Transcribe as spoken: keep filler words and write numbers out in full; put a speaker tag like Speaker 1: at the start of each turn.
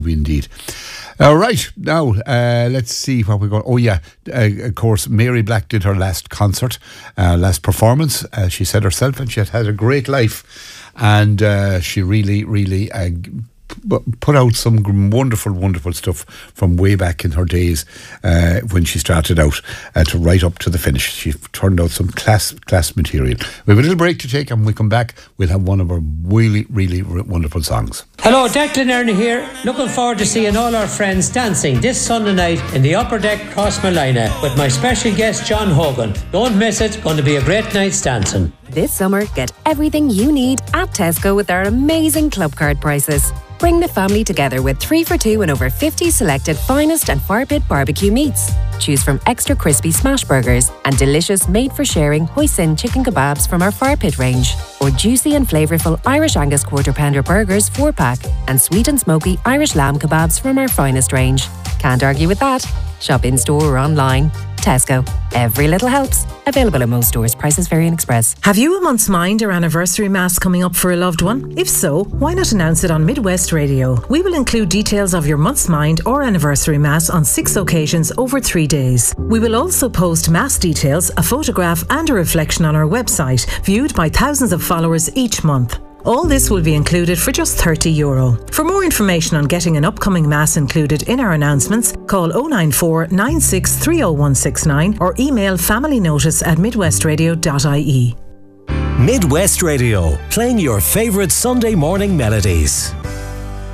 Speaker 1: Indeed. All right, now uh, let's see what we got. Oh yeah, uh, of course, Mary Black did her last concert, uh, last performance. Uh, she said herself, and she had had a great life, and uh, she really, really uh, put out some wonderful, wonderful stuff from way back in her days uh, when she started out uh, to right up to the finish. She turned out some class class material. We have a little break to take, and when we come back, we'll have one of our really, really wonderful songs.
Speaker 2: Hello, Declan Ernie here. Looking forward to seeing all our friends dancing this Sunday night in the Upper Deck Crossmolina with my special guest John Hogan. Don't miss it. Going to be a great night's dancing.
Speaker 3: This summer, get everything you need at Tesco with our amazing club card prices. Bring the family together with three for two and over fifty selected finest and fire pit barbecue meats. Choose from extra crispy smash burgers and delicious made-for-sharing hoisin chicken kebabs from our fire pit range, or juicy and flavourful Irish Angus quarter pounder burgers four pack and sweet and smoky Irish lamb kebabs from our finest range. Can't argue with that. Shop in store or online. Tesco. Every little helps. Available in most stores. Prices vary in Express.
Speaker 4: Have you a month's mind or anniversary mass coming up for a loved one? If so, why not announce it on Midwest Radio? We will include details of your month's mind or anniversary mass on six occasions over three days. We will also post mass details, a photograph and a reflection on our website, viewed by thousands of followers each month. All this will be included for just thirty euro. For more information on getting an upcoming mass included in our announcements, call oh nine four, nine six three oh one six nine or email familynotice at midwestradio dot I E.
Speaker 5: Midwest Radio, playing your favourite Sunday morning melodies.